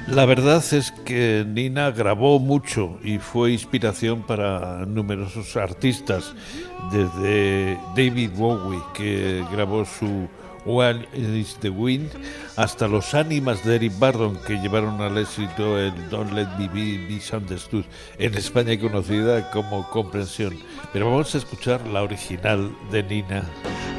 La verdad es que Nina grabó mucho y fue inspiración para numerosos artistas, desde David Bowie, que grabó su One is the Wind, hasta los Ánimas de Eric Burdon, que llevaron al éxito el Don't Let Me Be Misunderstood, en España conocida como Comprensión. Pero vamos a escuchar la original de Nina.